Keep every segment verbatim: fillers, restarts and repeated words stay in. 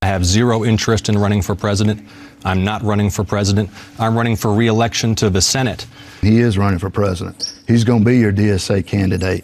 I have zero interest in running for president. I'm not running for president. I'm running for re-election to the Senate. He is running for president. He's going to be your D S A candidate.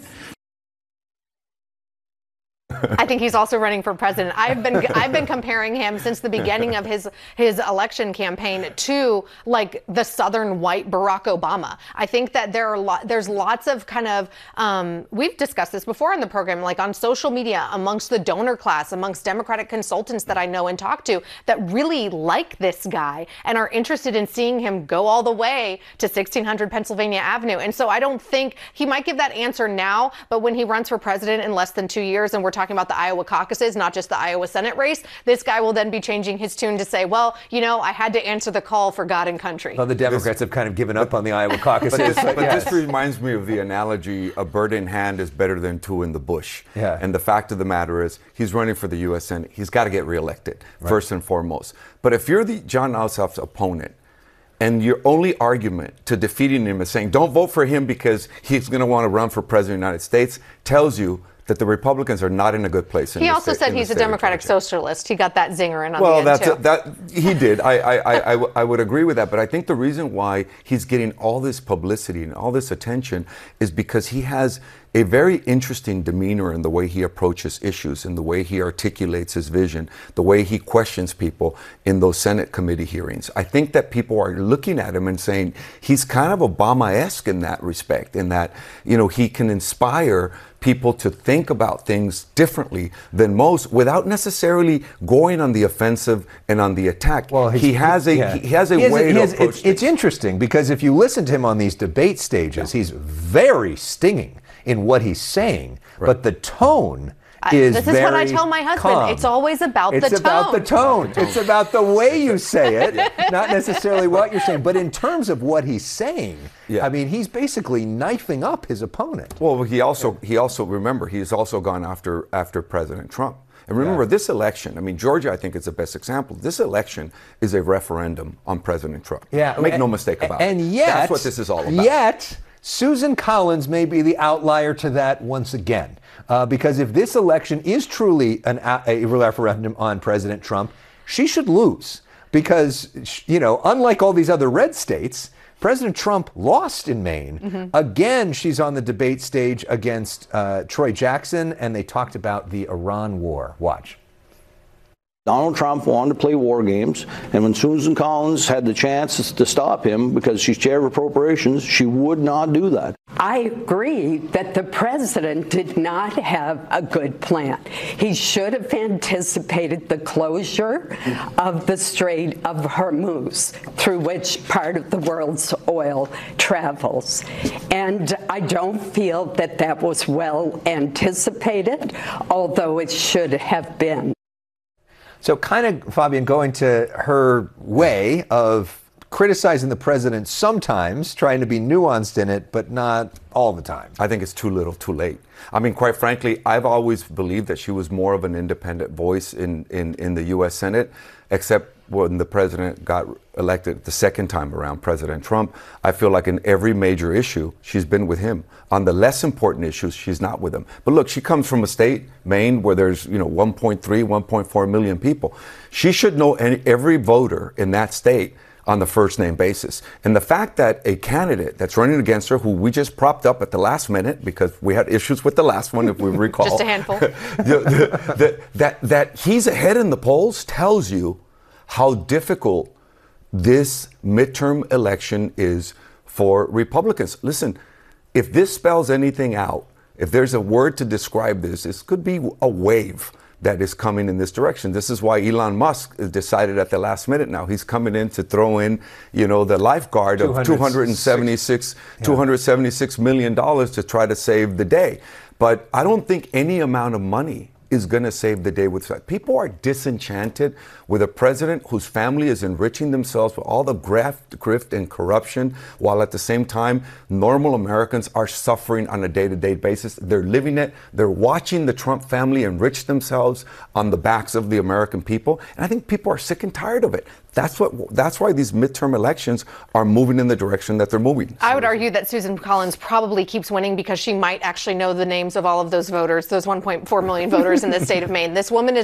I think he's also running for president. I've been I've been comparing him since the beginning of his his election campaign to like the Southern white Barack Obama. I think that there are lo- there's lots of kind of um, we've discussed this before in the program, like on social media amongst the donor class, amongst Democratic consultants that I know and talk to that really like this guy and are interested in seeing him go all the way to sixteen hundred Pennsylvania Avenue. And so I don't think he might give that answer now, but when he runs for president in less than two years and we're talking about the Iowa caucuses, not just the Iowa Senate race, this guy will then be changing his tune to say, well, you know, I had to answer the call for God and country. Well, the Democrats this, have kind of given up on the Iowa caucuses. But, this, but but yes. this reminds me of the analogy, a bird in hand is better than two in the bush. Yeah. And the fact of the matter is, he's running for the U S Senate. He's got to get reelected, right, first and foremost. But if you're the Jon Ossoff's opponent, and your only argument to defeating him is saying, don't vote for him because he's going to want to run for president of the United States, tells you that the Republicans are not in a good place. In he the also state, said he's a Democratic socialist. He got that zinger in on well, the end, that's too. A, that he did. I, I, I, I, w- I would agree with that. But I think the reason why he's getting all this publicity and all this attention is because he has a very interesting demeanor in the way he approaches issues, in the way he articulates his vision, the way he questions people in those Senate committee hearings. I think that people are looking at him and saying he's kind of Obama-esque in that respect, in that, you know, he can inspire people to think about things differently than most without necessarily going on the offensive and on the attack. Well, he has a yeah. he has a he way a, to has, approach it's, it's interesting because if you listen to him on these debate stages, yeah. he's very stinging in what he's saying, right, but the tone is This is very what I tell my husband. calm. It's always about it's the tone. It's about the tone. It's about the way you say it, not necessarily what you're saying. But in terms of what he's saying, yeah. I mean, he's basically knifing up his opponent. Well, he also he also remember he's also gone after after President Trump. And remember, yeah. this election, I mean, Georgia, I think, is the best example. This election is a referendum on President Trump. Yeah, Make and, no mistake about and it. Yet, that's what this is all about. Yet, Susan Collins may be the outlier to that once again. Uh, because if this election is truly an, a referendum on President Trump, she should lose. Because, you know, unlike all these other red states, President Trump lost in Maine. Mm-hmm. Again, she's on the debate stage against uh, Troy Jackson, and they talked about the Iran war. Watch. Donald Trump wanted to play war games, and when Susan Collins had the chance to stop him because she's chair of appropriations, she would not do that. I agree that the president did not have a good plan. He should have anticipated the closure of the Strait of Hormuz, through which part of the world's oil travels. And I don't feel that that was well anticipated, although it should have been. So kind of, Fabian, going to her way of criticizing the president sometimes, trying to be nuanced in it, but not all the time. I think it's too little, too late. I mean, quite frankly, I've always believed that she was more of an independent voice in, in, in the U S Senate, except when the president got elected the second time around, President Trump. I feel like in every major issue, she's been with him. On the less important issues, she's not with him. But look, she comes from a state, Maine, where there's, you know, one point three, one point four million people. She should know any, every voter in that state on the first name basis. And the fact that a candidate that's running against her, who we just propped up at the last minute because we had issues with the last one, if we recall. Just a handful. the, the, the, that, that he's ahead in the polls tells you how difficult this midterm election is for Republicans. Listen, if this spells anything out, if there's a word to describe this, this could be a wave that is coming in this direction. This is why Elon Musk decided at the last minute now. He's coming in to throw in, you know, the lifeguard of two hundred seventy-six, yeah. two hundred seventy-six million dollars to try to save the day. But I don't think any amount of money is going to save the day with that. People are disenchanted with a president whose family is enriching themselves with all the graft, grift, and corruption, while at the same time, normal Americans are suffering on a day-to-day basis. They're living it. They're watching the Trump family enrich themselves on the backs of the American people. And I think people are sick and tired of it. That's what. That's why these midterm elections are moving in the direction that they're moving. I would argue that Susan Collins probably keeps winning because she might actually know the names of all of those voters, those one point four million voters in the state of Maine. This woman is